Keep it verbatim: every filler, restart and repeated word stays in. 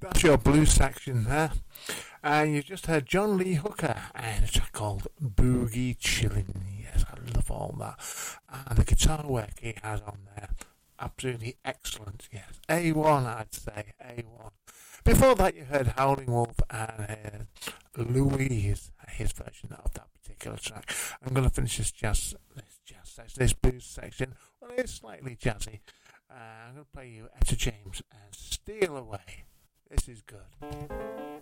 That's your blues section there. And you've just heard John Lee Hooker and a track called Boogie Chillin'. Yes, I love all that. And the guitar work he has on there, absolutely excellent. Yes, A one, I'd say, A one. Before that, you heard Howling Wolf and uh, Louise, his version of that particular track. I'm going to finish this jazz, this jazz section, this blues section. Well, it is slightly jazzy. Uh, I'm going to play you Etta James and Steal Away. This is good.